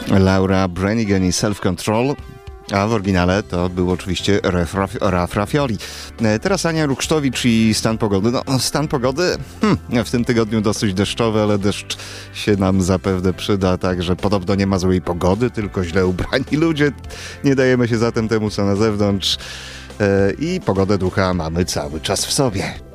Laura Branigan i Self Control. A w oryginale to był oczywiście Raf Rafioli. Teraz Ania Ruksztowicz i stan pogody. No, stan pogody w tym tygodniu dosyć deszczowy, ale deszcz się nam zapewne przyda, także podobno nie ma złej pogody, tylko źle ubrani ludzie. Nie dajemy się zatem temu, co na zewnątrz i pogodę ducha mamy cały czas w sobie.